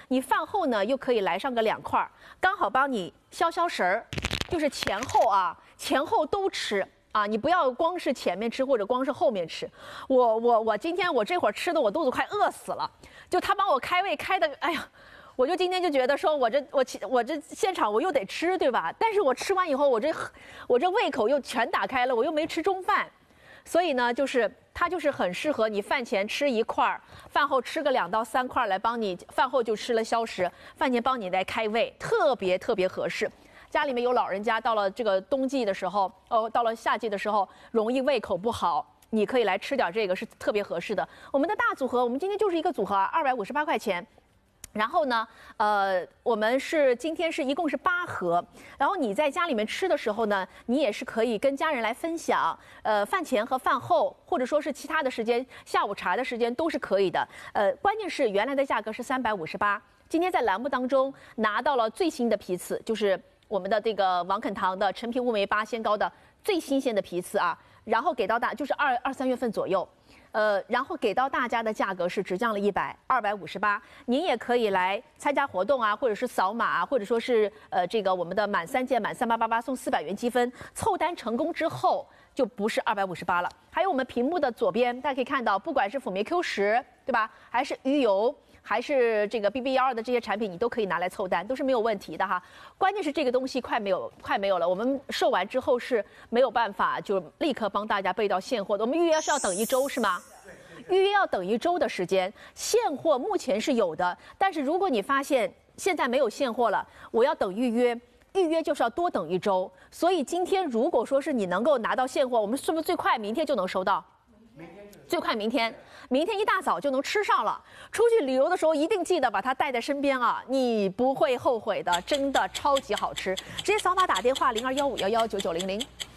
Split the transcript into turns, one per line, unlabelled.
你饭后呢又可以来上个2块，刚好帮你消消食儿，就是前后啊，前后都吃。 啊，你不要光是前面吃或者光是后面吃，我今天我这会儿吃的我肚子快饿死了，就他帮我开胃开的，哎呀，我就今天就觉得说我这现场我又得吃对吧？但是我吃完以后我这胃口又全打开了，我又没吃中饭，所以呢就是它就是很适合你饭前吃1块，饭后吃个2到3块来帮你饭后就吃了消食，饭前帮你来开胃，特别合适。 家里面有老人家，到了这个冬季的时候，到了夏季的时候，容易胃口不好，你可以来吃点这个，是特别合适的。我们的大组合，我们今天就是一个组合，258块钱。然后呢，我们今天一共是8盒。然后你在家里面吃的时候呢，你也是可以跟家人来分享。饭前和饭后，或者说是其他的时间，下午茶的时间都是可以的。关键是原来的价格是358，今天在栏目当中拿到了最新的批次，就是。 我们的这个王肯堂的陈皮乌梅8仙膏的最新鲜的批次啊，然后给到就是2、3月份左右，然后给到大家的价格是只降了100，258。您也可以来参加活动啊，或者是扫码啊，或者说是这个我们的满3件满3888送400元积分，凑单成功之后就不是258了。还有我们屏幕的左边，大家可以看到，不管是辅酶 Q10，对吧？还是鱼油。 还是这个 BB12的这些产品，你都可以拿来凑单，都是没有问题的哈。关键是这个东西快没有了，我们售完之后是没有办法就立刻帮大家备到现货的。我们预约是要等1周是吗？预约要等1周的时间，现货目前是有的，但是如果你发现现在没有现货了，我要等预约。 预约就是要多等1周，所以今天如果说是你能够拿到现货，我们是不是最快明天就能收到？最快明天一大早就能吃上了。出去旅游的时候一定记得把它带在身边啊，你不会后悔的，真的超级好吃。直接扫码打电话0215119900。